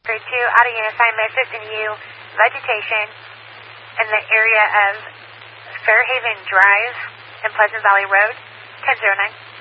Grade 2, auto unit assignment assisting you, vegetation in the area of Fairhaven Drive and Pleasant Valley Road, 1009.